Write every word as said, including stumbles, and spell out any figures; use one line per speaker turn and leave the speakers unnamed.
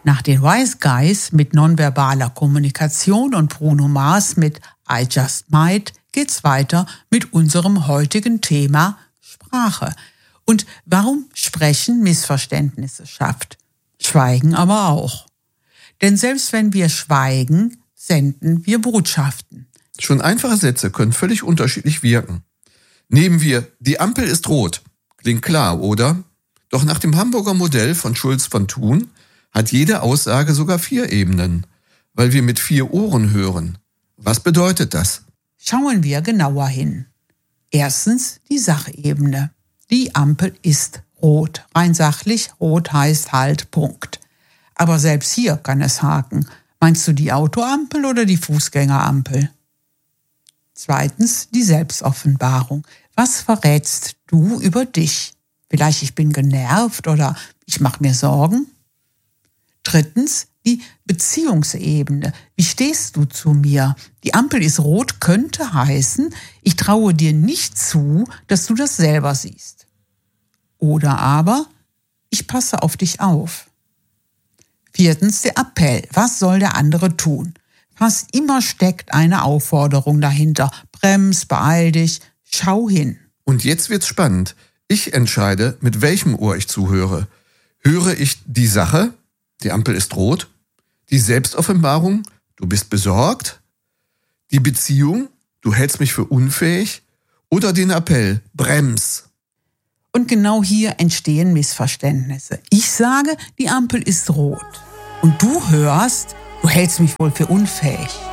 Nach den Wise Guys mit nonverbaler Kommunikation und Bruno Mars mit I Just Might geht's weiter mit unserem heutigen Thema Sprache. Und warum Sprechen Missverständnisse schafft. Schweigen aber auch. Denn selbst wenn wir schweigen, senden wir Botschaften.
Schon einfache Sätze können völlig unterschiedlich wirken. Nehmen wir, die Ampel ist rot. Klingt klar, oder? Doch nach dem Hamburger Modell von Schulz von Thun hat jede Aussage sogar vier Ebenen, weil wir mit vier Ohren hören. Was bedeutet das?
Schauen wir genauer hin. Erstens die Sachebene. Die Ampel ist rot. Rein sachlich, rot heißt halt Punkt. Aber selbst hier kann es haken. Meinst du die Autoampel oder die Fußgängerampel? Zweitens die Selbstoffenbarung. Was verrätst du über dich? Vielleicht ich bin genervt oder ich mache mir Sorgen? Drittens die Beziehungsebene. Wie stehst du zu mir? Die Ampel ist rot könnte heißen, ich traue dir nicht zu, dass du das selber siehst. Oder aber, ich passe auf dich auf. Viertens der Appell. Was soll der andere tun? Fast immer steckt eine Aufforderung dahinter. Brems, beeil dich, schau hin.
Und jetzt wird's spannend. Ich entscheide, mit welchem Ohr ich zuhöre. Höre ich die Sache? Die Ampel ist rot. Die Selbstoffenbarung? Du bist besorgt. Die Beziehung? Du hältst mich für unfähig. Oder den Appell? Brems.
Und genau hier entstehen Missverständnisse. Ich sage, die Ampel ist rot. Und du hörst, du hältst mich wohl für unfähig.